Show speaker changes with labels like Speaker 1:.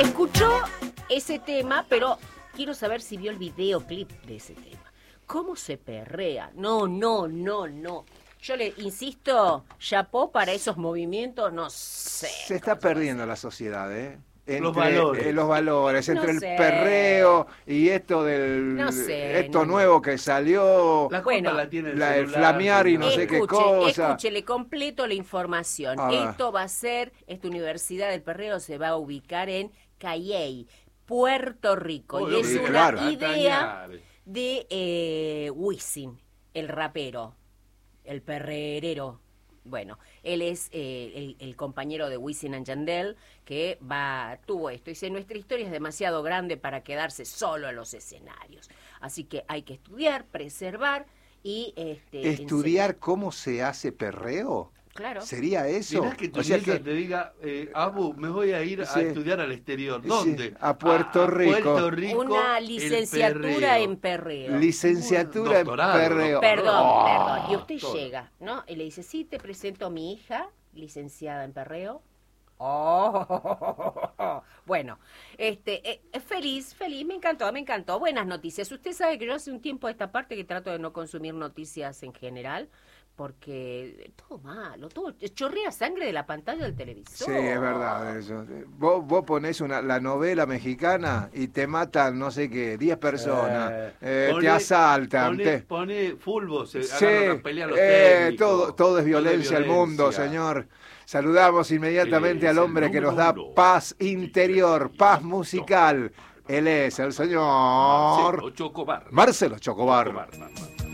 Speaker 1: escuchó ese tema, pero quiero saber si vio el videoclip de ese tema. ¿Cómo se perrea? No. Yo le insisto, chapó para esos movimientos, no sé.
Speaker 2: Se está perdiendo la sociedad, ¿eh?
Speaker 3: Los valores,
Speaker 2: entre
Speaker 1: No
Speaker 2: el
Speaker 1: sé.
Speaker 2: perreo y esto del
Speaker 1: No sé,
Speaker 2: esto
Speaker 1: no.
Speaker 2: nuevo que salió,
Speaker 3: La
Speaker 1: Bueno,
Speaker 3: culpa la tiene el
Speaker 2: el
Speaker 3: celular,
Speaker 2: flamear y no sé qué cosa.
Speaker 1: Escúchele completo la información.
Speaker 2: A ver.
Speaker 1: Esto va a ser, esta Universidad del Perreo se va a ubicar en Cayey, Puerto Rico.
Speaker 3: Oh,
Speaker 1: y es
Speaker 2: sí,
Speaker 1: una
Speaker 2: claro.
Speaker 1: idea de Wisin, el rapero, el perrerero. Bueno, él es el compañero de Wisin and Yandel que tuvo esto. Dice, nuestra historia es demasiado grande para quedarse solo en los escenarios. Así que hay que estudiar, preservar y...
Speaker 2: ¿Estudiar cómo se hace perreo?
Speaker 1: Claro.
Speaker 2: ¿Sería eso?
Speaker 3: Mirá que tu
Speaker 2: O sea
Speaker 3: nieta
Speaker 2: que
Speaker 3: te diga, Abu, me voy a ir
Speaker 2: Sí.
Speaker 3: a estudiar al exterior.
Speaker 2: Sí,
Speaker 3: ¿Dónde?
Speaker 2: a Puerto Rico.
Speaker 3: Puerto Rico.
Speaker 1: Una
Speaker 3: el
Speaker 1: licenciatura
Speaker 3: perreo.
Speaker 1: en perreo.
Speaker 2: licenciatura en
Speaker 3: Doctorado,
Speaker 2: perreo.
Speaker 1: Perdón.
Speaker 2: Oh.
Speaker 1: Y usted
Speaker 3: todo.
Speaker 1: llega, ¿no? Y le dice, sí, te presento a mi hija, licenciada en perreo. Oh, bueno, feliz, me encantó. Buenas noticias. Usted sabe que yo hace un tiempo a esta parte que trato de no consumir noticias en general, porque todo malo, todo chorrea sangre de la pantalla del televisor.
Speaker 2: Sí, es verdad eso. Vos ponés la novela mexicana y te matan, no sé qué, 10 personas, te asaltan.
Speaker 3: Pone fulbo, se
Speaker 2: Sí,
Speaker 3: agarran a pelear los técnicos.
Speaker 2: todo es violencia al mundo, señor. Saludamos inmediatamente al hombre que nos da paz interior, paz musical. Él es el señor
Speaker 3: Marcelo Chocobar.
Speaker 2: Marcelo Chocobar.
Speaker 3: Chocobar.